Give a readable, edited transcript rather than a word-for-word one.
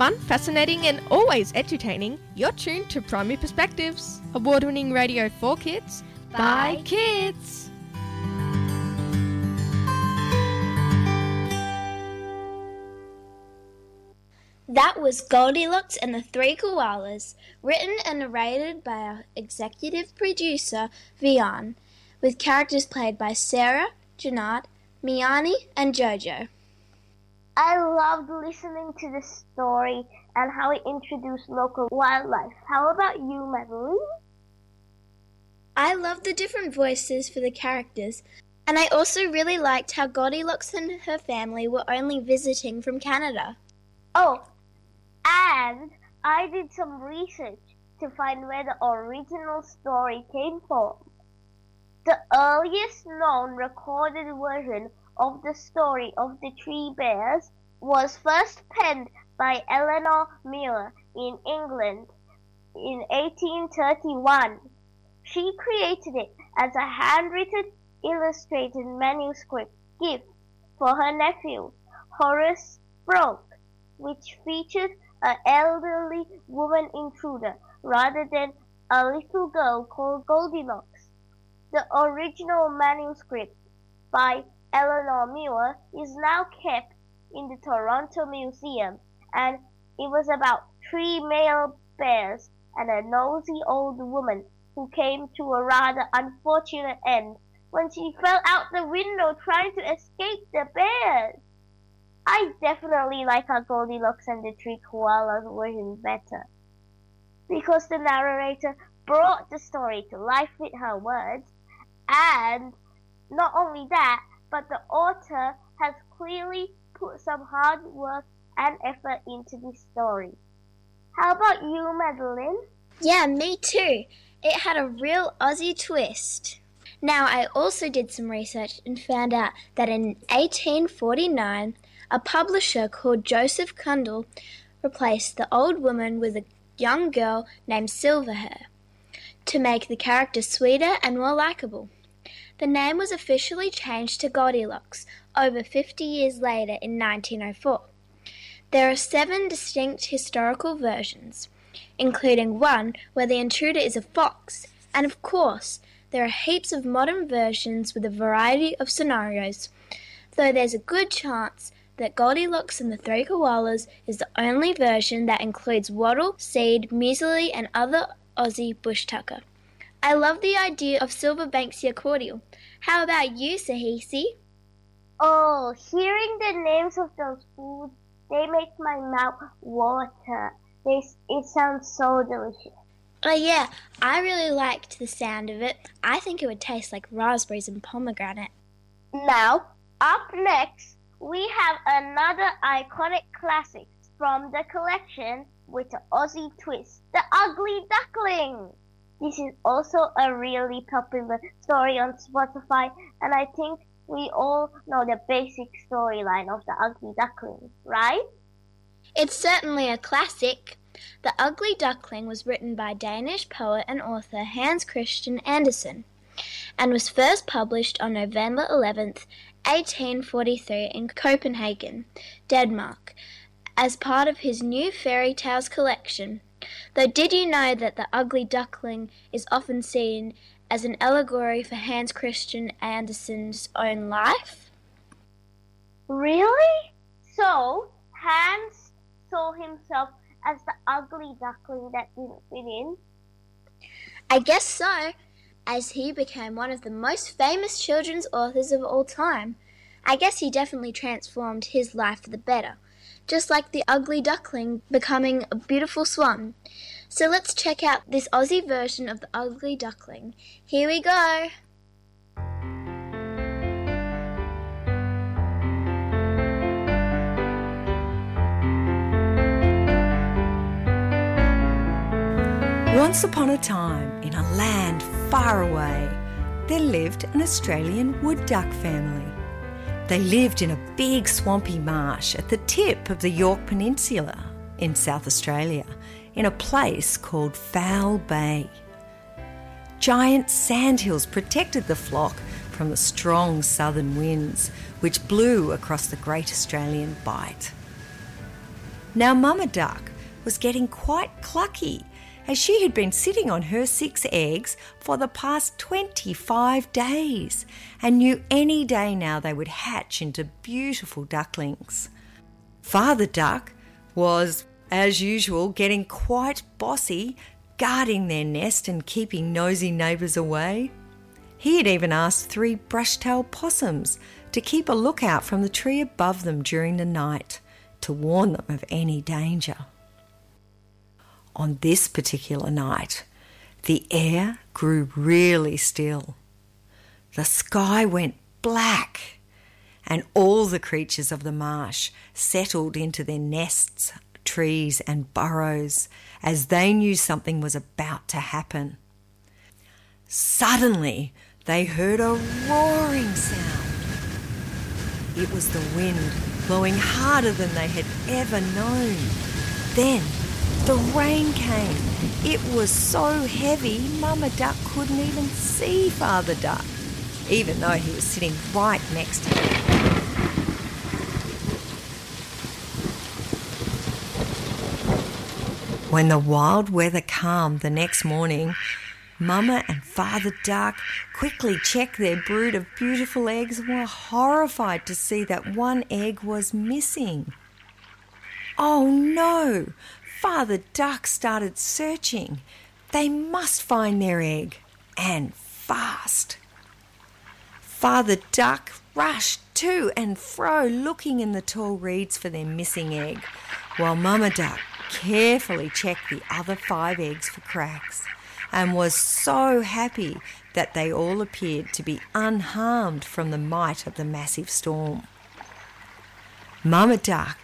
fun, fascinating and always edutaining, you're tuned to Primary Perspectives, award-winning radio for kids, by kids. That was Goldilocks and the Three Koalas, written and narrated by our executive producer, Vian, with characters played by Sarah, Janard, Miani and Jojo. I loved listening to the story and how it introduced local wildlife. How about you, Madeline? I loved the different voices for the characters, and I also really liked how Goldilocks and her family were only visiting from Canada. Oh, and I did some research to find where the original story came from. The earliest known recorded version of the story of the three bears was first penned by Eleanor Muir in England in 1831. She created it as a handwritten, illustrated manuscript gift for her nephew, Horace Broke, which featured an elderly woman intruder rather than a little girl called Goldilocks. The original manuscript by Eleanor Muir is now kept in the Toronto Museum, and it was about three male bears and a nosy old woman who came to a rather unfortunate end when she fell out the window trying to escape the bears. I definitely like our Goldilocks and the Three Koalas version better, because the narrator brought the story to life with her words, and not only that, but the author has clearly put some hard work and effort into this story. How about you, Madeline? Yeah, me too. It had a real Aussie twist. Now, I also did some research and found out that in 1849, a publisher called Joseph Cundall replaced the old woman with a young girl named Silverhair to make the character sweeter and more likeable. The name was officially changed to Goldilocks over 50 years later in 1904. There are 7 distinct historical versions, including one where the intruder is a fox, and of course, there are heaps of modern versions with a variety of scenarios, though there's a good chance that Goldilocks and the Three Koalas is the only version that includes wattle, seed, muesli and other Aussie bush tucker. I love the idea of Silverbanksia cordial. How about you, Sahisi? Oh, hearing the names of those foods, they make my mouth water. It sounds so delicious. Oh yeah, I really liked the sound of it. I think it would taste like raspberries and pomegranate. Now, up next, we have another iconic classic from the collection with an Aussie twist, The Ugly Duckling. This is also a really popular story on Spotify, and I think we all know the basic storyline of The Ugly Duckling, right? It's certainly a classic. The Ugly Duckling was written by Danish poet and author Hans Christian Andersen and was first published on November 11th, 1843 in Copenhagen, Denmark, as part of his new fairy tales collection. Though did you know that the Ugly Duckling is often seen as an allegory for Hans Christian Andersen's own life? Really? So, Hans saw himself as the ugly duckling that didn't fit in? I guess so, as he became one of the most famous children's authors of all time. I guess he definitely transformed his life for the better, just like the Ugly Duckling becoming a beautiful swan. So let's check out this Aussie version of the Ugly Duckling. Here we go! Once upon a time, in a land far away, there lived an Australian wood duck family. They lived in a big swampy marsh at the tip of the Yorke Peninsula in South Australia, in a place called Foul Bay. Giant sandhills protected the flock from the strong southern winds which blew across the Great Australian Bight. Now Mama Duck was getting quite clucky, as she had been sitting on her 6 eggs for the past 25 days and knew any day now they would hatch into beautiful ducklings. Father Duck was, as usual, getting quite bossy, guarding their nest and keeping nosy neighbours away. He had even asked 3 brush-tailed possums to keep a lookout from the tree above them during the night to warn them of any danger. On this particular night, the air grew really still. The sky went black, and all the creatures of the marsh settled into their nests, trees and burrows as they knew something was about to happen. Suddenly, they heard a roaring sound. It was the wind blowing harder than they had ever known. Then the rain came. It was so heavy, Mama Duck couldn't even see Father Duck, even though he was sitting right next to her. When the wild weather calmed the next morning, Mama and Father Duck quickly checked their brood of beautiful eggs and were horrified to see that one egg was missing. Oh no! Father Duck started searching. They must find their egg, and fast. Father Duck rushed to and fro looking in the tall reeds for their missing egg, while Mama Duck carefully checked the other 5 eggs for cracks and was so happy that they all appeared to be unharmed from the might of the massive storm. Mama Duck